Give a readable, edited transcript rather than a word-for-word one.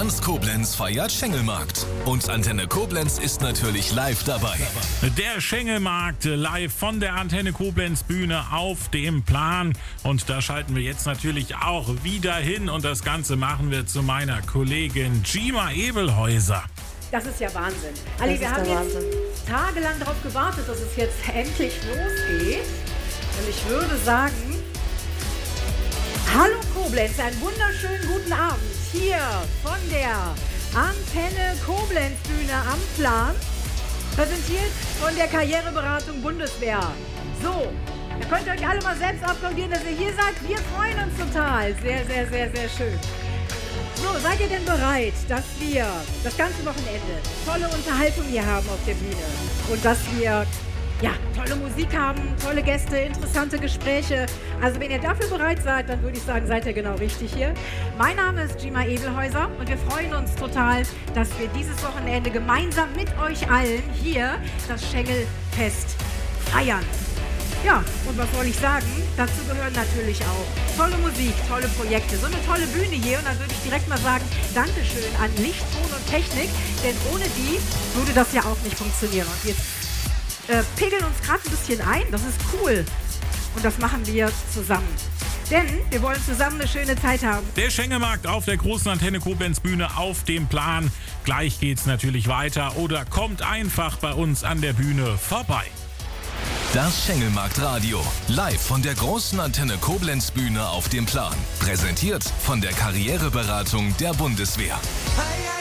Ganz Koblenz feiert Schengelmarkt. Und Antenne Koblenz ist natürlich live dabei. Der Schengelmarkt live von der Antenne Koblenz Bühne auf dem Plan. Und da schalten wir jetzt natürlich auch wieder hin. Und das Ganze machen wir zu meiner Kollegin Gima Ebelhäuser. Das ist ja Wahnsinn. Ali, wir haben jetzt tagelang darauf gewartet, dass es jetzt endlich losgeht. Und ich würde sagen, hallo Koblenz, einen wunderschönen guten Abend hier von der Antenne Koblenz Bühne am Plan, präsentiert von der Karriereberatung Bundeswehr. So, ihr könnt euch alle mal selbst applaudieren, dass ihr hier seid. Wir freuen uns total. Sehr, sehr, sehr, sehr schön. So, seid ihr denn bereit, dass wir das ganze Wochenende tolle Unterhaltung hier haben auf der Bühne und dass wir tolle Musik haben, tolle Gäste, interessante Gespräche. Also wenn ihr dafür bereit seid, dann würde ich sagen, seid ihr genau richtig hier. Mein Name ist Gima Ebelhäuser und wir freuen uns total, dass wir dieses Wochenende gemeinsam mit euch allen hier das Schengelfest feiern. Ja, und was soll ich sagen? Dazu gehören natürlich auch tolle Musik, tolle Projekte, so eine tolle Bühne hier. Und dann würde ich direkt mal sagen, Dankeschön an Licht, Ton und Technik, denn ohne die würde das ja auch nicht funktionieren. Und jetzt pegeln uns gerade ein bisschen ein, das ist cool. Und das machen wir zusammen. Denn wir wollen zusammen eine schöne Zeit haben. Der Schengelmarkt auf der großen Antenne Koblenz Bühne auf dem Plan. Gleich geht's natürlich weiter oder kommt einfach bei uns an der Bühne vorbei. Das Schengelmarkt-Radio. Live von der großen Antenne Koblenz Bühne auf dem Plan. Präsentiert von der Karriereberatung der Bundeswehr.